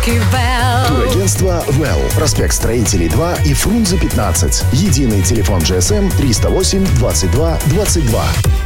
Турагентство «Вэлл». Проспект Строителей 2 и Фрунзе 15. Единый телефон GSM 308 22 22.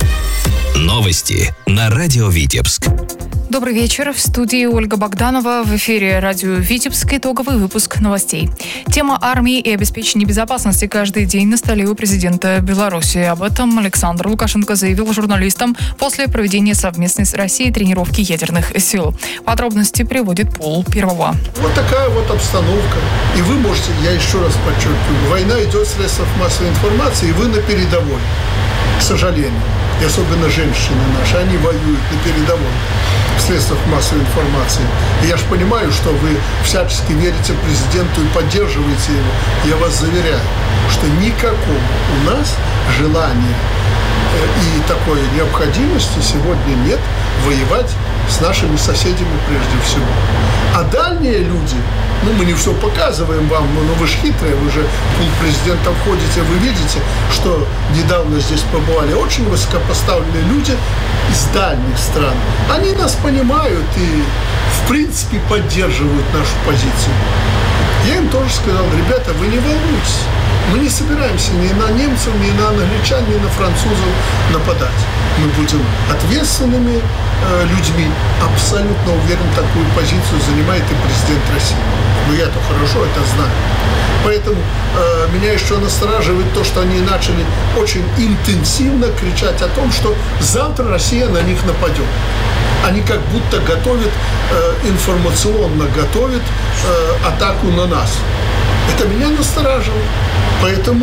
Новости на радио Витебск. Добрый вечер. В студии Ольга Богданова. В эфире радио Витебск. Итоговый выпуск новостей. Тема армии и обеспечения безопасности каждый день на столе у президента Беларуси. Об этом Александр Лукашенко заявил журналистам после проведения совместной с Россией тренировки ядерных сил. Подробности приводит Пол Первого. Вот такая вот обстановка. И вы можете, я еще раз подчеркиваю, война идет в средствах массовой информации, и вы на передовой. К сожалению. И особенно женщины наши, они воюют на передовой в средствах массовой информации. И я же понимаю, что вы всячески верите президенту и поддерживаете его. Я вас заверяю, что никакого у нас желания и такой необходимости сегодня нет воевать с нашими соседями прежде всего. А дальние люди, мы не все показываем вам, но вы же хитрые, вы же в президента входите, вы видите, что недавно здесь побывали очень высокопоставленные люди из дальних стран. Они нас понимают и, в принципе, поддерживают нашу позицию. Я им тоже сказал: ребята, вы не волнуйтесь, мы не собираемся ни на немцев, ни на англичан, ни на французов нападать. Мы будем ответственными людьми. Абсолютно уверен, такую позицию занимает и президент России. Но я-то хорошо это знаю. Поэтому меня еще настораживает то, что они начали очень интенсивно кричать о том, что завтра Россия на них нападет. Они как будто готовят, информационно готовят атаку на нас. Это меня настораживает. Поэтому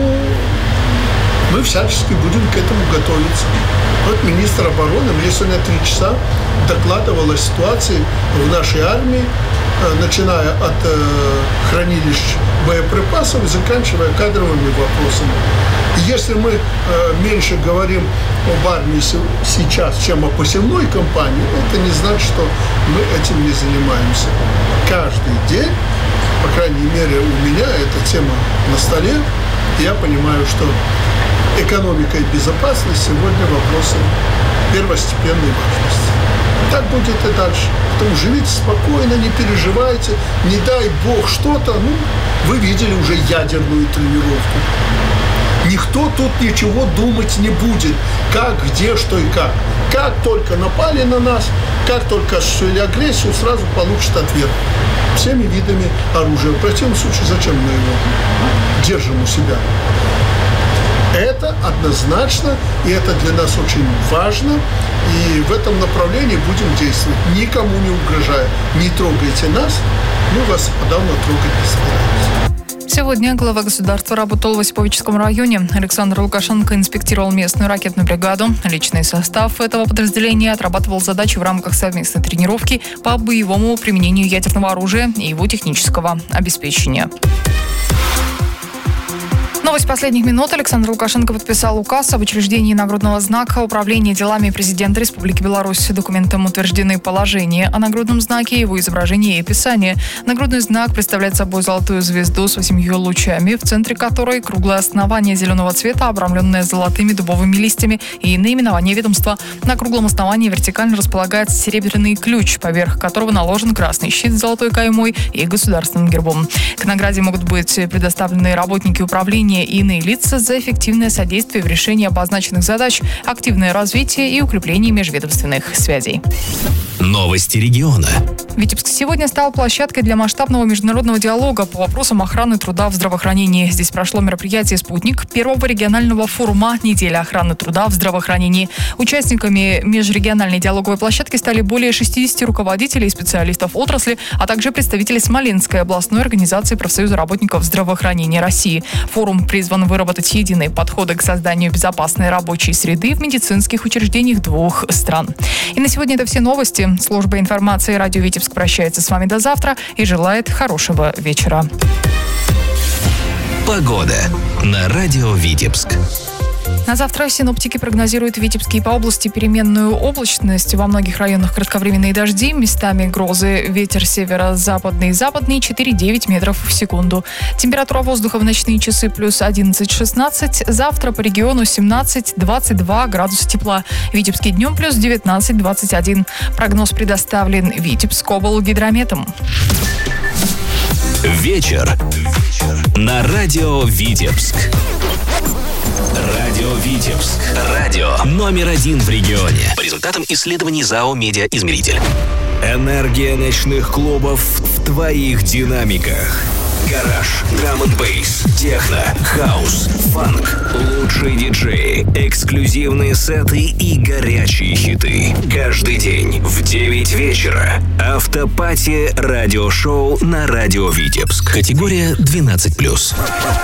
мы всячески будем к этому готовиться. Вот министр обороны мне сегодня 3 часа докладывал о ситуации в нашей армии, начиная от хранилищ боеприпасов и заканчивая кадровыми вопросами. И если мы меньше говорим об армии сейчас, чем о посевной кампании, это не значит, что мы этим не занимаемся. Каждый день, по крайней мере у меня, эта тема на столе. Я понимаю, что экономика и безопасность сегодня вопросы первостепенной важности. Так будет и дальше. Поэтому живите спокойно, не переживайте, не дай бог что-то. Вы видели уже ядерную тренировку. Никто тут ничего думать не будет, как, где, что и как. Как только напали на нас, как только осуществили агрессию, сразу получат ответ всеми видами оружия. В противном случае, зачем мы его держим у себя? Это однозначно, и это для нас очень важно, и в этом направлении будем действовать. Никому не угрожая. Не трогайте нас, мы вас подавно трогать не собираемся. Сегодня глава государства работал в Осиповическом районе. Александр Лукашенко инспектировал местную ракетную бригаду. Личный состав этого подразделения отрабатывал задачи в рамках совместной тренировки по боевому применению ядерного оружия и его технического обеспечения. Новость последних минут. Александр Лукашенко подписал указ об учреждении нагрудного знака Управления делами президента Республики Беларусь. Документом утверждены положения о нагрудном знаке, его изображение и описание. Нагрудный знак представляет собой золотую звезду с 8 лучами, в центре которой круглое основание зеленого цвета, обрамленное золотыми дубовыми листьями, и наименование ведомства. На круглом основании вертикально располагается серебряный ключ, поверх которого наложен красный щит с золотой каймой и государственным гербом. К награде могут быть предоставлены работники управления и иные лица за эффективное содействие в решении обозначенных задач, активное развитие и укрепление межведомственных связей. Новости региона. Витебск сегодня стал площадкой для масштабного международного диалога по вопросам охраны труда в здравоохранении. Здесь прошло мероприятие «Спутник» первого регионального форума «Неделя охраны труда в здравоохранении». Участниками межрегиональной диалоговой площадки стали более 60 руководителей и специалистов отрасли, а также представители Смоленской областной организации профсоюза работников здравоохранения России. Форум призван выработать единые подходы к созданию безопасной рабочей среды в медицинских учреждениях 2 стран. И на сегодня это все новости. Служба информации радио Витебск прощается с вами до завтра и желает хорошего вечера. Погода на радио Витебск. На завтра синоптики прогнозируют в Витебске и по области переменную облачность. Во многих районах кратковременные дожди, местами грозы. Ветер северо-западный и западный 4-9 метров в секунду. Температура воздуха в ночные часы плюс 11-16. Завтра по региону 17-22 градуса тепла. В Витебске днем плюс 19-21. Прогноз предоставлен Витебскоблгидрометом. Вечер на радио Витебск. Радио Витебск. Радио номер 1 в регионе. По результатам исследований ЗАО «Медиаизмеритель». Энергия ночных клубов в твоих динамиках. Гараж, драм-н-бейс, техно, хаус, фанк, лучшие диджеи, эксклюзивные сеты и горячие хиты. Каждый день в 9 вечера. Автопати радиошоу на радио Витебск. Категория 12+.